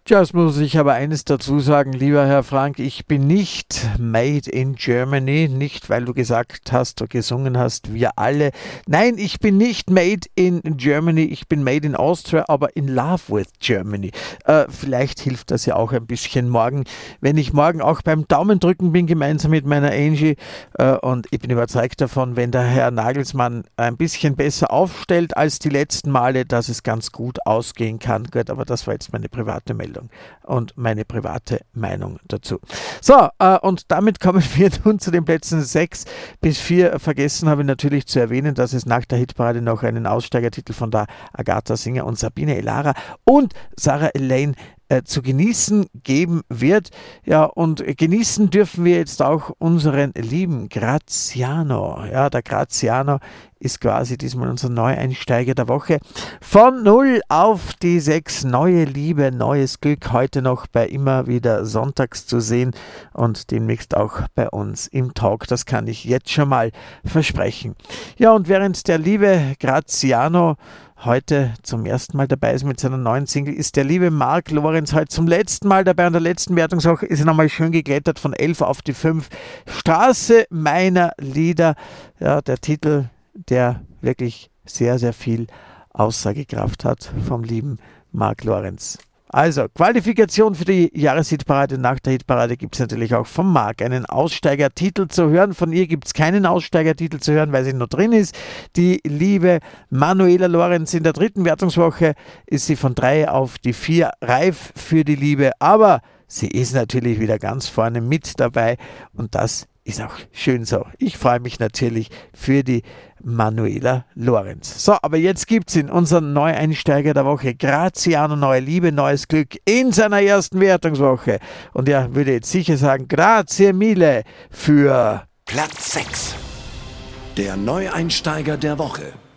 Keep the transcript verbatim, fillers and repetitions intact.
Tja, jetzt muss ich aber eines dazu sagen, lieber Herr Frank, ich bin nicht made in Germany, nicht weil du gesagt hast oder gesungen hast, wir alle. Nein, ich bin nicht made in Germany, ich bin made in Austria, aber in love with Germany. Äh, vielleicht hilft das ja auch ein bisschen morgen, wenn ich morgen auch beim Daumendrücken bin, gemeinsam mit meiner Angie. Äh, und ich bin überzeugt davon, wenn der Herr Nagelsmann ein bisschen besser aufstellt als die letzten Male, dass es ganz gut ausgehen kann. Gut, aber das war jetzt meine private Meldung und meine private Meinung dazu. So, äh, und damit kommen wir nun zu den Plätzen sechs bis vier. Vergessen habe ich natürlich zu erwähnen, dass es nach der Hitparade noch einen Aussteigertitel von der Agatha Singer und Sabine Elara und Sarah Elaine äh, zu genießen geben wird. Ja, und genießen dürfen wir jetzt auch unseren lieben Graziano. Ja, der Graziano ist quasi diesmal unser Neueinsteiger der Woche. Von null auf die sechs, neue Liebe, neues Glück, heute noch bei immer wieder sonntags zu sehen und demnächst auch bei uns im Talk. Das kann ich jetzt schon mal versprechen. Ja, und während der liebe Graziano heute zum ersten Mal dabei ist mit seiner neuen Single, ist der liebe Mark Lorenz heute zum letzten Mal dabei. An der letzten Wertungswoche ist er nochmal schön geklettert von elf auf die fünf. Straße meiner Lieder, ja, der Titel, der wirklich sehr, sehr viel Aussagekraft hat vom lieben Mark Lorenz. Also, Qualifikation für die Jahreshitparade. Nach der Hitparade gibt es natürlich auch vom Mark einen Aussteigertitel zu hören. Von ihr gibt es keinen Aussteigertitel zu hören, weil sie noch drin ist. Die liebe Manuela Lorenz, in der dritten Wertungswoche ist sie von drei auf die vier reif für die Liebe. Aber sie ist natürlich wieder ganz vorne mit dabei und das ist auch schön so. Ich freue mich natürlich für die Manuela Lorenz. So, aber jetzt gibt es in unseren Neueinsteiger der Woche Graziano, neue Liebe, neues Glück in seiner ersten Wertungswoche. Und er würde jetzt sicher sagen, grazie mille für Platz sechs. Der Neueinsteiger der Woche.